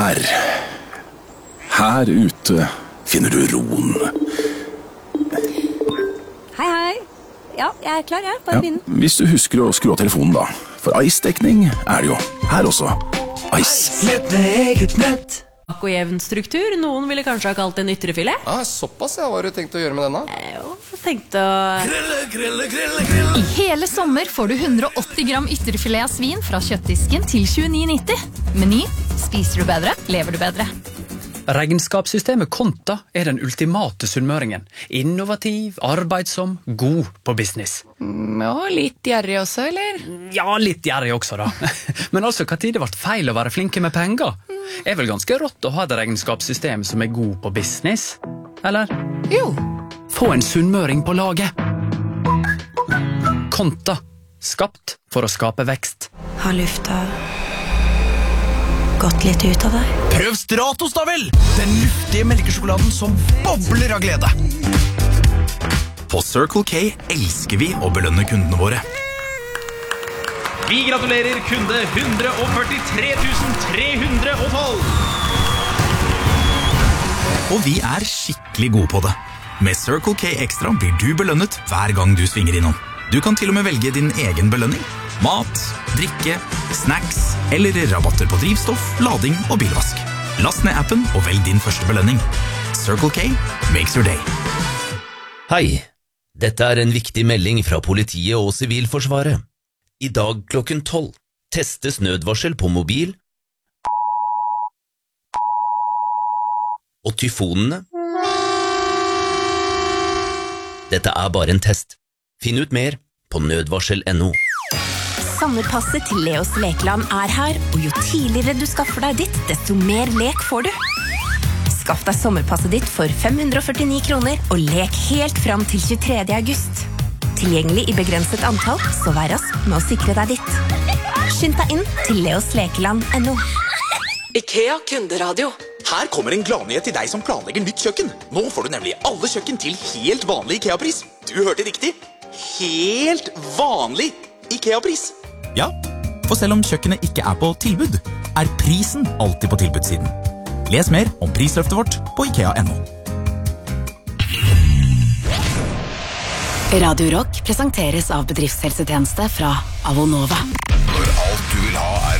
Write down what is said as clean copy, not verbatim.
Her ute finner du roen. Hei. Ja, jeg klar, jeg. Bare begynn. Hvis du husker å skru av telefonen da. For Ice-dekning det jo. Her også. Ice. Nett med eget nett. Og jevn struktur. Noen ville kanskje ha kalt det en ytrefilet. Såpass, ja. Hva har du tenkt å gjøre med denne? Jeg tenkte å... I hele sommer får du 180 gram ytterfilet av svin fra kjøttdisken til 29,90. Meny. Spiser du bedre, lever du bedre. Regnskapssystemet Konta den ultimate sunnmøringen. Innovativ, arbeidsom, god på business. Og litt gjerrig også, eller? Ja, litt gjerrig også da. Men altså, hva tid det ble feil å være flinke med penger? Vel ganske rått å ha et regnskapssystem som god på business? Eller? Jo. Få en sunnmøring på laget. Konta. Skapt for å skape vekst. Har lufta gått litt ut av deg? Prøv Stratos da vel! Den luftige melkesjokoladen som bobler av glede. På Circle K elsker vi å belønne kundene våre. Vi gratulerer kunde 143 312. Og vi skikkelig gode på det. Med Circle K Extra blir du belønnet hver gang du svinger innom. Du kan til og med velge din egen belønning. Mat, drikke, snacks eller rabatter på drivstoff, lading og bilvask. Last ned appen og velg din første belønning. Circle K makes your day. Hei, dette en viktig melding fra politiet og Sivilforsvaret. I dag klokken 12 testes nødvarsel på mobil og tyfonene. Dette bare en test. Finn ut mer på nødvarsel.no. Sommerpasset til Leos Lekeland her, og jo tidligere du skaffer deg ditt, desto mer lek får du. Skaff deg sommerpasset ditt for 549 kroner, og lek helt fram til 23. august. Tilgjengelig i begrenset antall, så vær rask med å sikre deg ditt. Skynd deg inn til leoslekeland.no. IKEA kunderadio. Her kommer en gladnyhet til deg som planlegger nytt kjøkken. Nå får du nemlig alle kjøkken til helt vanlig IKEA-pris. Du hørte riktig. Helt vanlig IKEA-pris. Ja, for selv om kjøkkenet ikke på tilbud, prisen alltid på tilbudssiden. Les mer om prisløftet vårt på IKEA.no. Radio Rock presenteres av bedriftshelsetjeneste fra Avonova. Når alt du vil ha